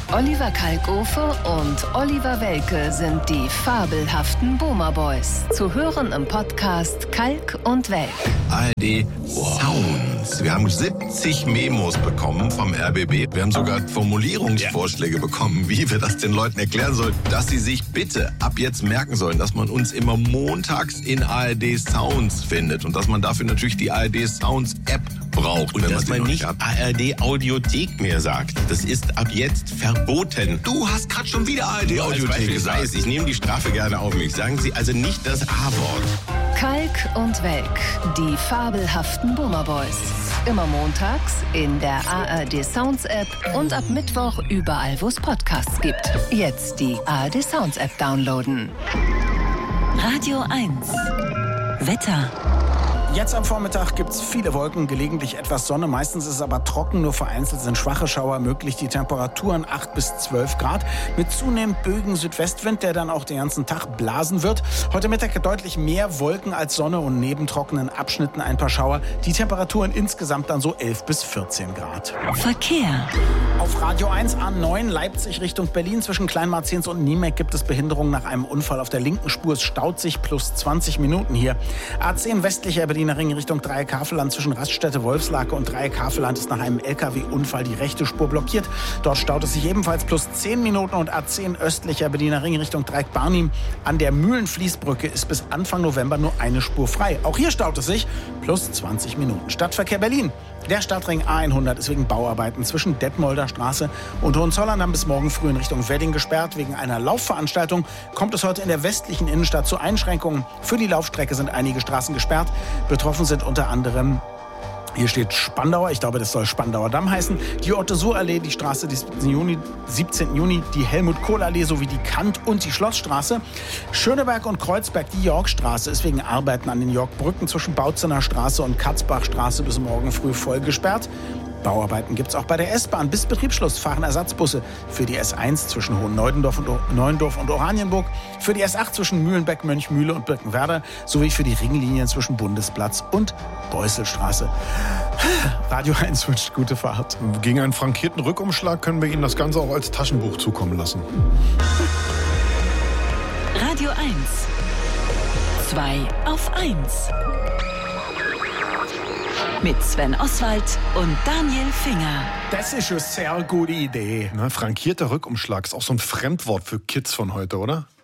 Oliver Kalkofe und Oliver Welke sind die fabelhaften Boomer Boys. Zu hören im Podcast Kalk und Welk. ARD Sounds. Wir haben 70 Memos bekommen vom RBB. Wir haben sogar Formulierungsvorschläge bekommen, wie wir das den Leuten erklären sollen, dass sie sich bitte ab jetzt merken sollen, dass man uns immer montags in ARD Sounds findet und dass man dafür natürlich die ARD Sounds App braucht. Und dass man nicht ARD Audiothek mehr sagt. Das ist ab jetzt verboten. Du hast gerade schon wieder ARD Audiothek gesagt. Ich nehme die Strafe gerne auf mich. Sagen Sie also nicht das A-Wort. Kalk und Welk, die fabelhaften Boomer Boys. Immer montags in der ARD Sounds App und ab Mittwoch überall, wo es Podcasts gibt. Jetzt die ARD Sounds App downloaden. Radio 1. Wetter. Jetzt am Vormittag gibt es viele Wolken, gelegentlich etwas Sonne. Meistens ist es aber trocken, nur vereinzelt sind schwache Schauer möglich. Die Temperaturen 8 bis 12 Grad mit zunehmend böigen Südwestwind, der dann auch den ganzen Tag blasen wird. Heute Mittag deutlich mehr Wolken als Sonne und neben trockenen Abschnitten ein paar Schauer. Die Temperaturen insgesamt dann so 11 bis 14 Grad. Verkehr. Auf Radio 1 A9 Leipzig Richtung Berlin zwischen Kleinmarzens und Niemek gibt es Behinderungen nach einem Unfall auf der linken Spur. Es staut sich plus 20 Minuten hier. A10 westlicher Berliner Ring Richtung Dreieck-Havelland zwischen Raststätte Wolfslake und Dreieck-Havelland ist nach einem LKW-Unfall die rechte Spur blockiert. Dort staut es sich ebenfalls plus 10 Minuten und A10 östlicher Berliner Ring Richtung Dreieck-Barnim. An der Mühlenfließbrücke ist bis Anfang November nur eine Spur frei. Auch hier staut es sich plus 20 Minuten. Stadtverkehr Berlin. Der Stadtring A100 ist wegen Bauarbeiten zwischen Detmolder Straße und Hohenzollern dann bis morgen früh in Richtung Wedding gesperrt. Wegen einer Laufveranstaltung kommt es heute in der westlichen Innenstadt zu Einschränkungen. Für die Laufstrecke sind einige Straßen gesperrt. Betroffen sind unter anderem, hier steht Spandauer, ich glaube, das soll Spandauer Damm heißen, die Otto-Suhr-Allee, die Straße des 17. Juni, die Helmut-Kohl-Allee sowie die Kant- und die Schlossstraße. Schöneberg und Kreuzberg, die Yorkstraße, ist wegen Arbeiten an den Yorkbrücken zwischen Bautzener Straße und Katzbachstraße bis morgen früh voll gesperrt. Bauarbeiten gibt es auch bei der S-Bahn. Bis Betriebsschluss fahren Ersatzbusse für die S1 zwischen Hohen-Neuendorf und Oranienburg, für die S8 zwischen Mühlenbeck, Mönchmühle und Birkenwerder sowie für die Ringlinien zwischen Bundesplatz und Beusselstraße. Radio 1 wünscht gute Fahrt. Gegen einen frankierten Rückumschlag können wir Ihnen das Ganze auch als Taschenbuch zukommen lassen. Radio 1. 2 auf 1. Mit Sven Oswald und Daniel Finger. Das ist eine sehr gute Idee. Na, frankierter Rückumschlag ist auch so ein Fremdwort für Kids von heute, oder?